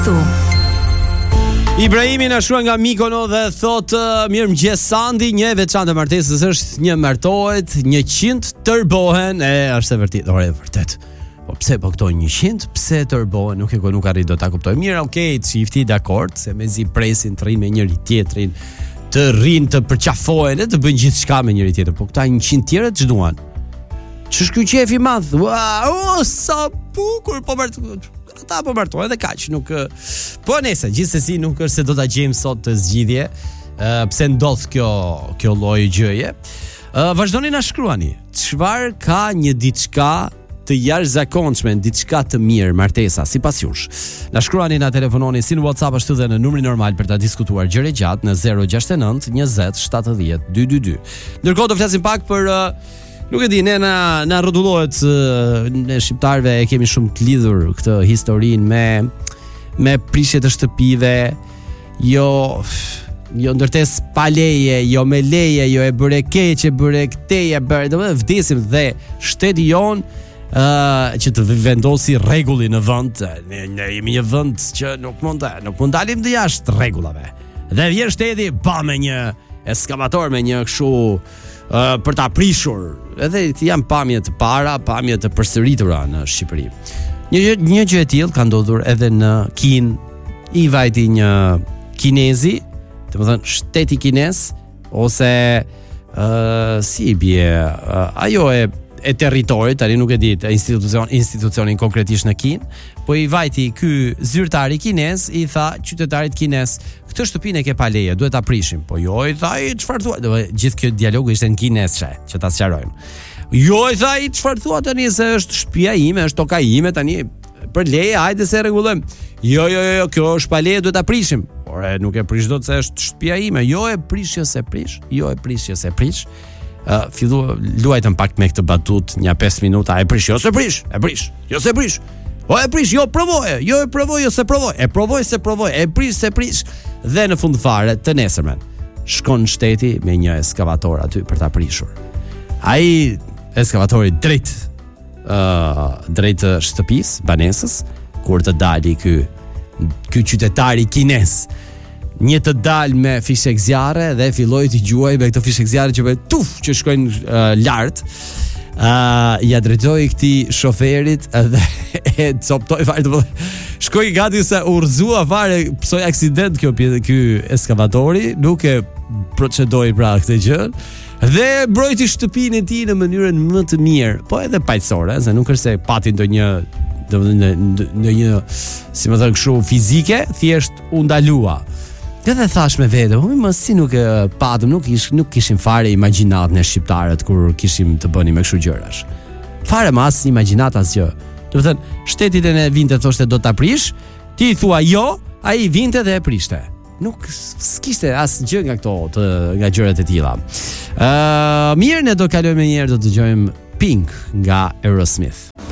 Ibrahimi na shkruan nga Mikono dhe thot mirëmëngjes Sandi, një veçantë martesës është një martohet, 100 tërbohen, është e vërtet, e vërtet. Po pse po këto 100, pse tërbohen, nuk arrit do ta kuptoj. Mirë, okay, çifti dakord, se mezi presin të rrinë me njëri tjetrin, të rrinë të përqafohen, të bëjnë gjithçka me njëri tjetrin, po këta 100 tjerë ç'duan? Ç'është ky qef i madh? Wow, sa bukur, po ata po martohen edhe kaq, nuk po nëse gjithsesi nuk është se do ta gjejmë sot të zgjidhje, pse ndodh kjo lloj gjëje. Vazhdoni na shkruani. Çfarë ka një diçka të jashtëzakonshme, diçka të mirë martesa sipas jush? Na shkruani, na telefononi si në WhatsApp ashtu dhe në numrin normal për ta diskutuar gjëre gjatë në 069 20 70 222. Ndërkohë do flasim pak për nuk e di, ne na rrotullohet ne shqiptarëve e kemi shumë të lidhur këtë historinë me prishje të shtëpive, jo ndërtes pa leje, jo me leje, jo e bëre keqe, bëre këteje, do të vdesim dhe shteti jon që të vendosi rregull në vend. Ne jemi një vend që nuk mund dalim të jashtë rregullave. Dhe vjen shteti pa me një eskavator, me një kështu për ta prishur. Edhe janë pamje të para, pamje të përsëritura në Shqipëri. Një gjë e tillë ka ndodhur edhe në Kinë. I vajti një kinezi, domethënë shteti kinez, ose si i bie, ajo e territorit, tani nuk e di institucionin konkretisht në Kinë, po i vajti ky zyrtari kinez, i tha qytetarit kinez, këtë shtëpinë e ke pa leje, duhet ta prishim. Po jo, i tha, çfarë thua? Gjithë kjo dialogu ishte në kinezshe, që ta sqarojmë. Jo, i tha, çfarë thua tani, se është shtëpia ime, është toka ime tani, për leje, hajde se rregullojmë. Jo, kjo është pa leje, duhet ta prishim. Por nuk e prish dot se është shtëpia ime. Jo e prish, jo se prish. Fillu luajtëm pak me këtë batut një 5 minuta. E prish, jo se prish. O e prish, jo provoje. Jo e provoj, jo se provoj. E provoj se provoj. E prish se prish. Dhe në fund fare të nesërmen shkon shteti me një eskavator aty për ta prishur. Ai eskavatori drejt shtëpisë, banesës, kur të dali ky qytetari kinez, një të dalë me fishek zjarre dhe filloi të gjuaj me këto fishek zjarre që bëjnë tuf, që shkojnë lart. Ja drejtoi këtij shoferit dhe e coptoi fare. Shkoi gati se urzua fare, psoi aksident ky eskavatori, nuk e procedoi pra këtë gjë dhe mbrojti shtëpinë e tij në mënyrën më të mirë, po edhe paqësore, se nuk është se pati ndonjë si më thënë kështu fizike, thjesht u ndalua. Dhe thash me vete, më si nuk patëm, nuk kishim fare imagjinat në shqiptarët kur kishim të bëni me kështu gjërash. Fare mas imagjinat asgjë. Do të thënë, shtetit e ne vinte thoshte do ta prish, ti thua jo, ai vinte dhe e prishte. Nuk s'kishte asgjë nga këto nga gjërat e tilla. Mirë, ne do kalojmë një herë, do të dëgjojmë Pink nga Aerosmith.